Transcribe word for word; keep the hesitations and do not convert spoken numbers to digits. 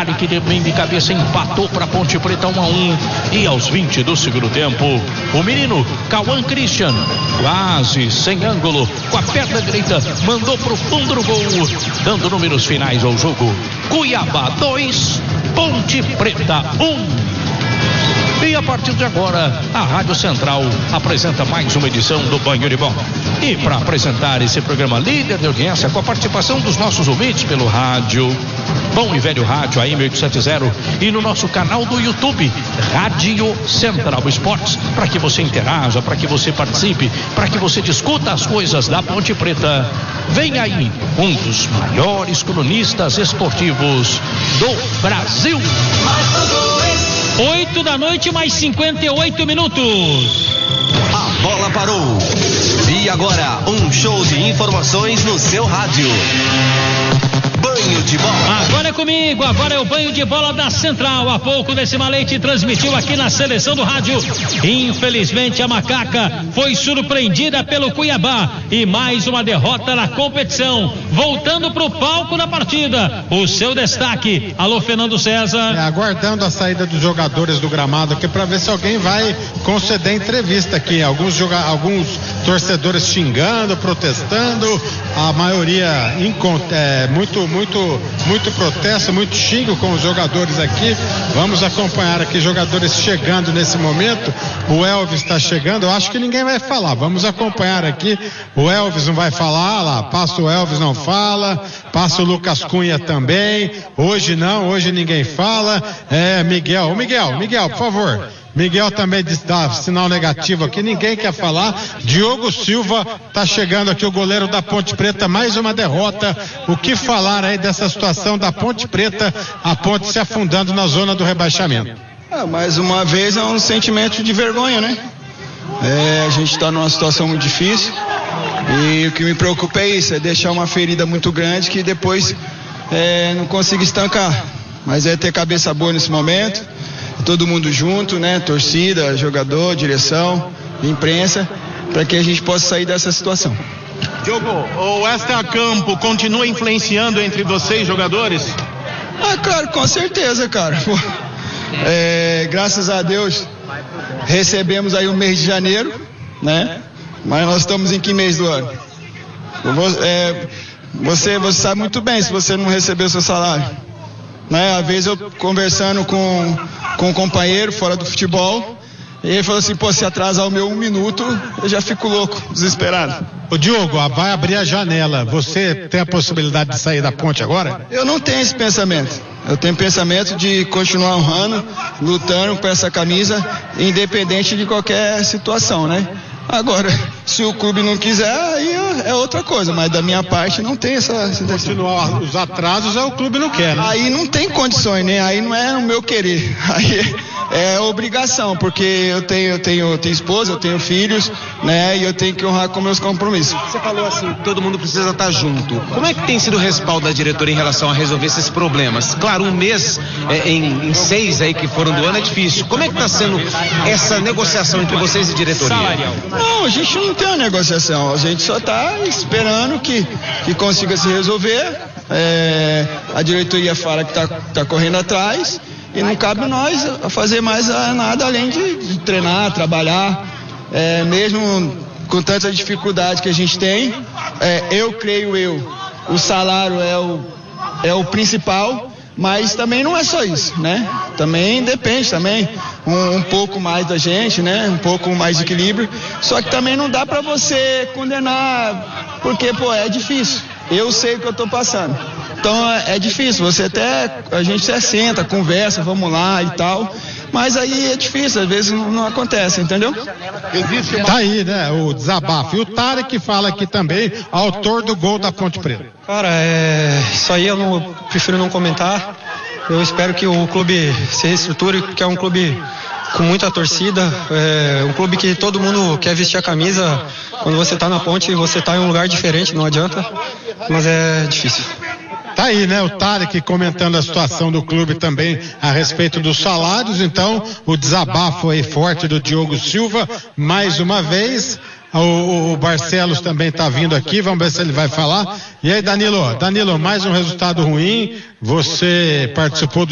Tarek de bem de cabeça empatou para Ponte Preta um a um. E aos vinte do segundo tempo, o menino Cauã Christian, quase sem ângulo, com a perna direita, mandou pro fundo do gol, dando números finais ao jogo. Cuiabá dois, Ponte Preta um. E a partir de agora, a Rádio Central apresenta mais uma edição do Banho de Bola. E para apresentar esse programa líder de audiência, com a participação dos nossos ouvintes pelo rádio, Bom e Velho Rádio A M oitocentos e no nosso canal do YouTube, Rádio Central Esportes, para que você interaja, para que você participe, para que você discuta as coisas da Ponte Preta. Vem aí um dos maiores colunistas esportivos do Brasil. Oito da noite, mais cinquenta e oito minutos. A bola parou. E agora, um show de informações no seu rádio. Banho de bola. Agora é comigo, agora é o Banho de Bola da Central. Há pouco Decima Leite transmitiu aqui na seleção do rádio. Infelizmente a Macaca foi surpreendida pelo Cuiabá e mais uma derrota na competição. Voltando pro palco da partida, o seu destaque. Alô, Fernando César. É, aguardando a saída dos jogadores do gramado aqui para ver se alguém vai conceder entrevista aqui. Alguns, joga... Alguns torcedores xingando, protestando, a maioria incont... é, muito, muito, muito protesto, muito xingo com os jogadores aqui. Vamos acompanhar aqui jogadores chegando nesse momento. O Elvis está chegando, eu acho que ninguém vai falar. Vamos acompanhar aqui. O Elvis não vai falar, lá, passa o Elvis, não fala, passa o Lucas Cunha também. Hoje não, hoje ninguém fala. É, Miguel, o Miguel, Miguel, por favor. Miguel também dá sinal negativo aqui, ninguém quer falar. Diogo Silva tá chegando aqui, o goleiro da Ponte Preta, mais uma derrota. O que falar aí dessa situação da Ponte Preta, a Ponte se afundando na zona do rebaixamento? É, mais uma vez é um sentimento de vergonha, né? É, a gente está numa situação muito difícil e o que me preocupa é isso, é deixar uma ferida muito grande que depois é, não consiga estancar. Mas é ter cabeça boa nesse momento, todo mundo junto, né? Torcida, jogador, direção, imprensa, para que a gente possa sair dessa situação. Diogo, o extra-campo continua influenciando entre vocês, jogadores? Ah, claro, com certeza, cara. É, graças a Deus recebemos aí o mês de janeiro, né? Mas nós estamos em que mês do ano? É, você, você sabe muito bem se você não receber o seu salário, né? Às vezes eu conversando com, com um companheiro fora do futebol, e ele falou assim, pô, se atrasar o meu um minuto, eu já fico louco, desesperado. Ô Diogo, vai abrir a janela, você tem a possibilidade de sair da Ponte agora? Eu não tenho esse pensamento, eu tenho pensamento de continuar honrando, lutando por essa camisa, independente de qualquer situação, né? Agora, se o clube não quiser, aí é outra coisa, mas da minha parte não tem essa... Continuar os atrasos, é o clube não quer, né? Aí não tem condições, né? Aí não é o meu querer, aí é obrigação, porque eu tenho, eu tenho, eu tenho esposa, eu tenho filhos, né? E eu tenho que honrar com meus compromissos. Você falou assim, todo mundo precisa estar junto. Como é que tem sido o respaldo da diretoria em relação a resolver esses problemas? Claro, um mês é, em, em seis aí que foram do ano é difícil. Como é que está sendo essa negociação entre vocês e diretoria? Salarial. Não, a gente não tem uma negociação, a gente só está esperando que, que consiga se resolver. É, a diretoria fala que está tá correndo atrás e não cabe nós fazer mais nada além de, de treinar, trabalhar, é, mesmo com tanta dificuldade que a gente tem. É, eu creio eu, o salário é o, é o principal. Mas também não é só isso, né? Também depende também um, um pouco mais da gente, né? Um pouco mais de equilíbrio. Só que também não dá pra você condenar, porque, pô, é difícil. Eu sei o que eu tô passando. Então é, é difícil, você até, a gente até senta, conversa, vamos lá e tal. Mas aí é difícil, às vezes não, não acontece, entendeu? Existe uma... Tá aí, né? O desabafo. E o Tarek fala aqui também, autor do gol da Ponte Preta. Cara, é... isso aí eu não, prefiro não comentar. Eu espero que o clube se reestruture, porque é um clube com muita torcida, é um clube que todo mundo quer vestir a camisa. Quando você tá na Ponte, você tá em um lugar diferente, não adianta, mas é difícil. Tá aí, né, o Tarek comentando a situação do clube também a respeito dos salários. Então, o desabafo aí forte do Diogo Silva, mais uma vez. O, o Barcelos também está vindo aqui, vamos ver se ele vai falar. E aí, Danilo, Danilo, mais um resultado ruim. Você participou do